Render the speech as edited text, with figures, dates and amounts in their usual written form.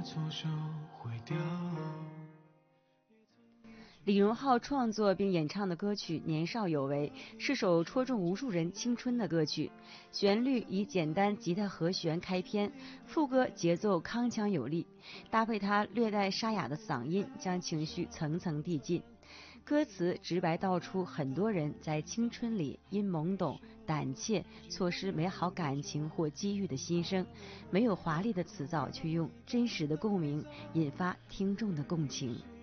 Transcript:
李荣浩创作并演唱的歌曲《年少有为》是首戳中无数人青春的歌曲，旋律以简单吉他和弦开篇，副歌节奏铿锵有力，搭配他略带沙哑的嗓音，将情绪层层递进。歌词直白道出很多人在青春里因懵懂、胆怯错失美好感情或机遇的心声，没有华丽的词藻，却用真实的共鸣引发听众的共情。